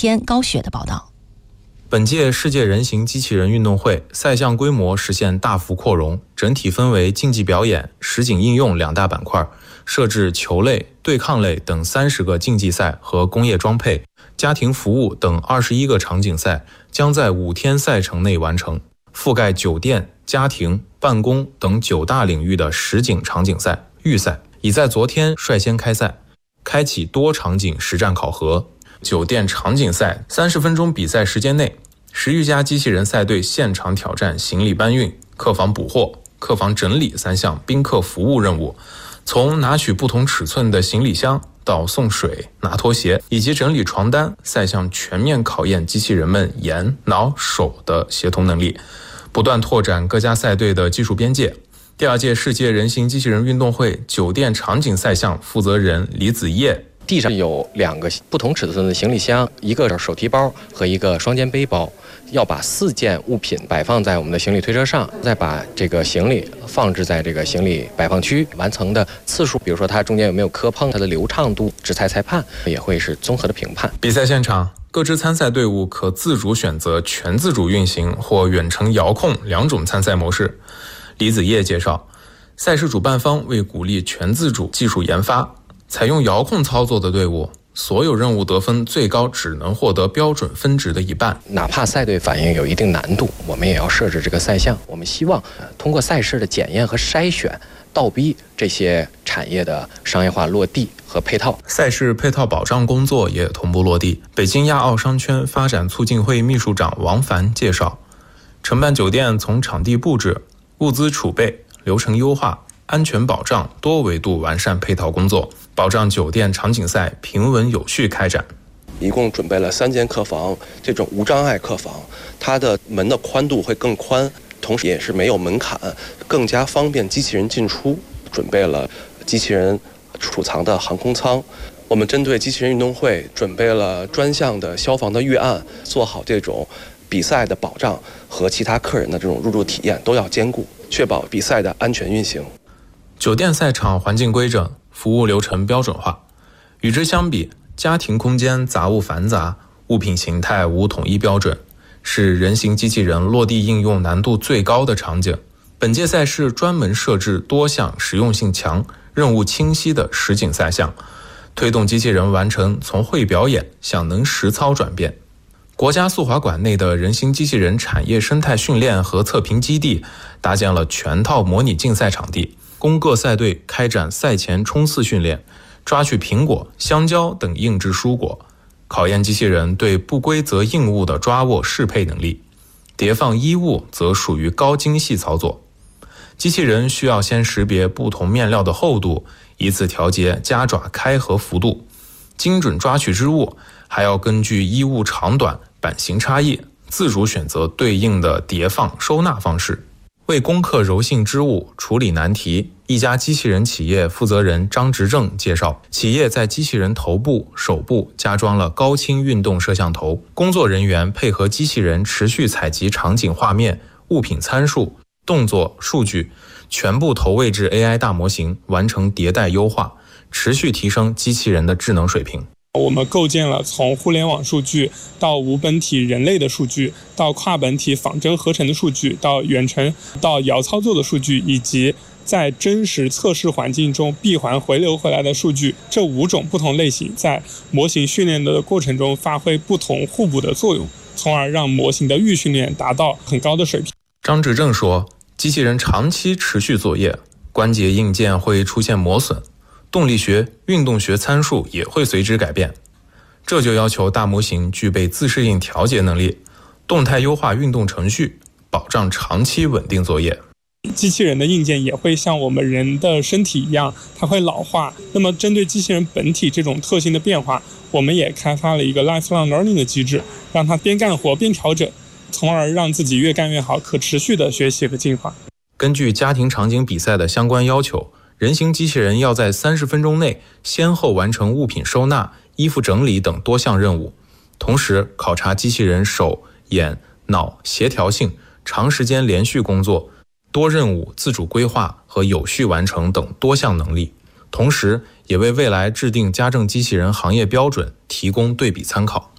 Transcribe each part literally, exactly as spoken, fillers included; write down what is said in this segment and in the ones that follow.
天高雪的报道。 本届世界人形机器人运动会赛项规模实现大幅扩容，整体分为竞技表演、实景应用两大板块，设置球类、对抗类等三十个竞技赛和工业装配、家庭服务等二十一个场景赛，将在五天赛程内完成，覆盖酒店、家庭、办公等九大领域的实景场景赛、预赛，已在昨天率先开赛，开启多场景实战考核。酒店场景赛三十分钟比赛时间内，十余家机器人赛队现场挑战行李搬运、客房补货、客房整理三项宾客服务任务，从拿取不同尺寸的行李箱到送水、拿拖鞋以及整理床单，赛项全面考验机器人们眼、脑、手的协同能力，不断拓展各家赛队的技术边界。第二届世界人形机器人运动会酒店场景赛项负责人李子叶， 地上有两个不同尺寸的行李箱，一个手提包和一个双肩背包，要把四件物品摆放在我们的行李推车上，再把这个行李放置在这个行李摆放区，完成的次数，比如说它中间有没有磕碰，它的流畅度，执裁裁判也会是综合的评判。 比赛现场，各支参赛队伍可自主选择全自主运行或远程遥控两种参赛模式。李子叶介绍，赛事主办方为鼓励全自主技术研发，采用遥控操作的队伍，所有任务得分最高只能获得标准分值的一半。 哪怕赛队反应有一定难度，我们也要设置这个赛项。我们希望通过赛事的检验和筛选，倒逼这些产业的商业化落地和配套。 赛事配套保障工作也同步落地。北京亚奥商圈发展促进会秘书长王凡介绍，承办酒店从场地布置、物资储备、流程优化、安全保障多维度完善配套工作，保障酒店场景赛平稳有序开展。 一共准备了三间客房，这种无障碍客房，它的门的宽度会更宽，同时也是没有门槛，更加方便机器人进出。准备了机器人储藏的航空舱，我们针对机器人运动会准备了专项的消防的预案，做好这种比赛的保障和其他客人的这种入住体验都要兼顾，确保比赛的安全运行。 酒店赛场环境规整，服务流程标准化。与之相比，家庭空间杂物繁杂，物品形态无统一标准，是人形机器人落地应用难度最高的场景。本届赛事专门设置多项实用性强、任务清晰的实景赛项，推动机器人完成从会表演向能实操转变。国家速滑馆内的人形机器人产业生态训练和测评基地搭建了全套模拟竞赛场地，供各赛队开展赛前冲刺训练，抓取苹果、香蕉等硬质蔬果，考验机器人对不规则硬物的抓握适配能力。叠放衣物则属于高精细操作，机器人需要先识别不同面料的厚度，以此调节夹爪开合幅度，精准抓取织物，还要根据衣物长短、版型差异，自主选择对应的叠放收纳方式。为攻克柔性织物，处理难题，一家机器人企业负责人张执正介绍，企业在机器人头部、手部加装了高清运动摄像头，工作人员配合机器人持续采集场景画面、物品参数、动作数据，全部投喂至 A I 大模型，完成迭代优化，持续提升机器人的智能水平。 我们构建了从互联网数据到无本体人类的数据，到跨本体仿真合成的数据，到远程到遥操作的数据，以及在真实测试环境中闭环回流回来的数据，这五种不同类型在模型训练的过程中发挥不同互补的作用，从而让模型的预训练达到很高的水平。 张执正说，机器人长期持续作业，关节硬件会出现磨损，动力学、运动学参数也会随之改变，这就要求大模型具备自适应调节能力，动态优化运动程序，保障长期稳定作业。 机器人的硬件也会像我们人的身体一样，它会老化。那么针对机器人本体这种特性的变化，我们也开发了一个 lifelong learning 的机制，让它边干活边调整，从而让自己越干越好，可持续的学习和进化。 根据家庭场景比赛的相关要求，人形机器人要在三十分钟内先后完成物品收纳、衣服整理等多项任务，同时考察机器人手、眼、脑协调性、长时间连续工作、多任务自主规划和有序完成等多项能力，同时也为未来制定家政机器人行业标准提供对比参考。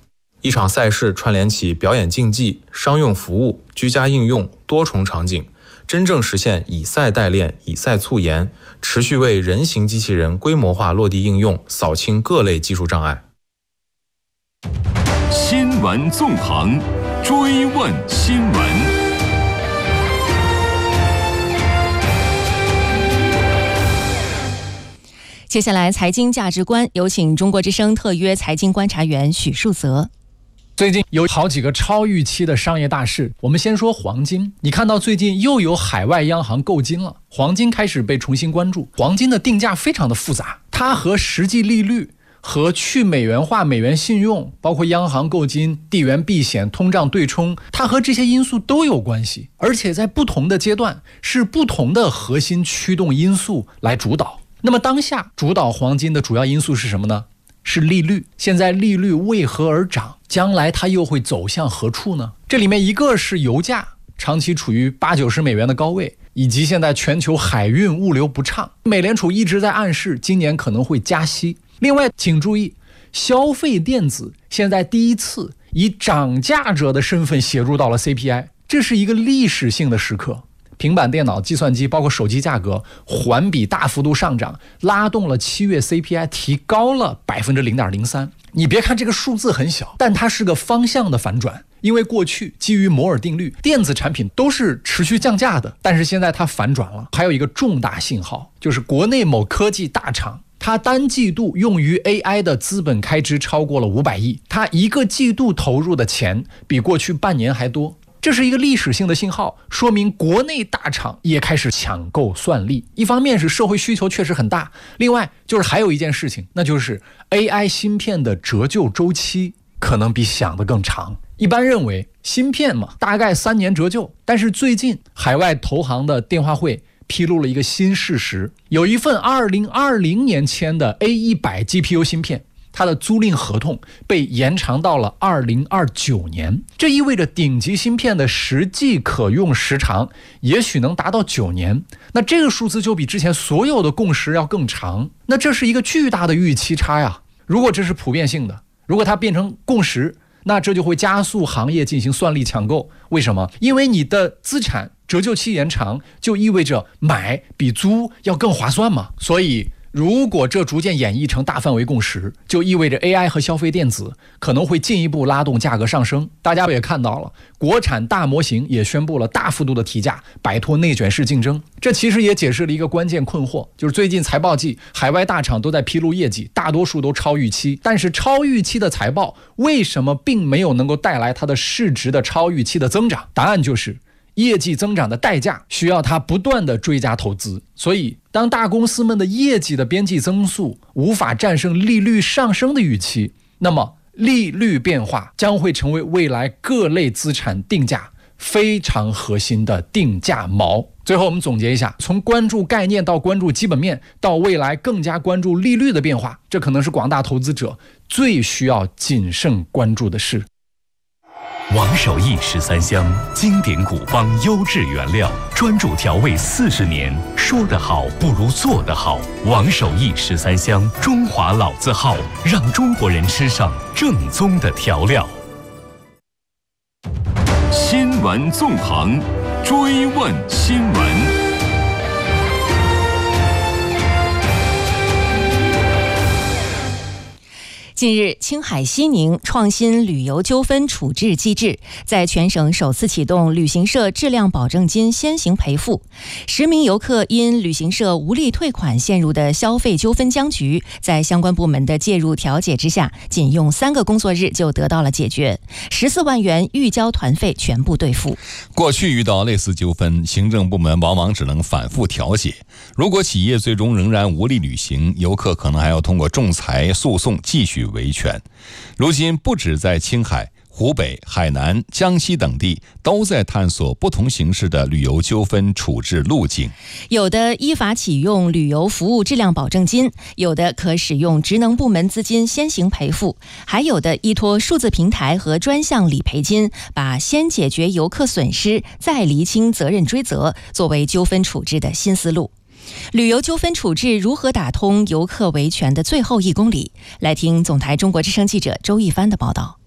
一场赛事串联起表演竞技、商用服务、居家应用多重场景，真正实现以赛代练、以赛促研，持续为人形机器人规模化落地应用扫清各类技术障碍。 新闻纵横，追问新闻。 接下来，财经价值观，有请中国之声特约财经观察员许树泽。 最近有好几个超预期的商业大事，我们先说黄金。你看到最近又有海外央行购金了，黄金开始被重新关注。黄金的定价非常的复杂，它和实际利率、和去美元化美元信用，包括央行购金、地缘避险、通胀对冲，它和这些因素都有关系，而且在不同的阶段是不同的核心驱动因素来主导。那么当下主导黄金的主要因素是什么呢？是利率。现在利率为何而涨？将来它又会走向何处呢？这里面一个是油价长期处于八九十美元的高位，以及现在全球海运物流不畅，美联储一直在暗示今年可能会加息。另外请注意，消费电子现在第一次以涨价者的身份写入到了 C P I， 这是一个历史性的时刻。平板电脑、计算机包括手机价格环比大幅度上涨，拉动了七月 C P I 提高了 百分之零点零三。 你别看这个数字很小，但它是个方向的反转。因为过去基于摩尔定律，电子产品都是持续降价的，但是现在它反转了。还有一个重大信号，就是国内某科技大厂，它单季度用于 A I 的资本开支超过了五百亿，它一个季度投入的钱比过去半年还多。这是一个历史性的信号，说明国内大厂也开始抢购算力。一方面是社会需求确实很大，另外就是还有一件事情，那就是 A I 芯片的折旧周期可能比想的更长。一般认为芯片嘛，大概三年折旧，但是最近海外投行的电话会披露了一个新事实，有一份二零二零年签的 A 一百 G P U 芯片，它的租赁合同被延长到了二零二九年，这意味着顶级芯片的实际可用时长也许能达到九年。那这个数字就比之前所有的共识要更长，那这是一个巨大的预期差呀。如果这是普遍性的，如果它变成共识，那这就会加速行业进行算力抢购。为什么？因为你的资产折旧期延长，就意味着买比租要更划算嘛。所以如果这逐渐演绎成大范围共识，就意味着 A I 和消费电子可能会进一步拉动价格上升。大家也看到了，国产大模型也宣布了大幅度的提价，摆脱内卷式竞争。这其实也解释了一个关键困惑，就是最近财报季，海外大厂都在披露业绩，大多数都超预期。但是超预期的财报为什么并没有能够带来它的市值的超预期的增长？答案就是业绩增长的代价需要它不断的追加投资。所以当大公司们的业绩的边际增速无法战胜利率上升的预期，那么利率变化将会成为未来各类资产定价非常核心的定价锚。最后我们总结一下，从关注概念到关注基本面，到未来更加关注利率的变化，这可能是广大投资者最需要谨慎关注的事。 王守义十三香，经典古方，优质原料，专注调味四十年，说得好不如做得好。王守义十三香，中华老字号，让中国人吃上正宗的调料。新闻纵横，追问新闻。 近日，青海西宁创新旅游纠纷处置机制在全省首次启动旅行社质量保证金先行赔付。十名游客因旅行社无力退款陷入的消费纠纷僵局，在相关部门的介入调解之下，仅用三个工作日就得到了解决，十四万元预交团费全部兑付。 过去遇到类似纠纷，行政部门往往只能反复调解。如果企业最终仍然无力履行，游客可能还要通过仲裁诉讼继续维权。如今不止在青海、湖北、海南、江西等地都在探索不同形式的旅游纠纷处置路径， 有的依法启用旅游服务质量保证金，有的可使用职能部门资金先行赔付，还有的依托数字平台和专项理赔金，把先解决游客损失，再厘清责任追责作为纠纷处置的新思路。旅游纠纷处置如何打通游客维权的最后一公里？来听总台中国之声记者周一帆的报道。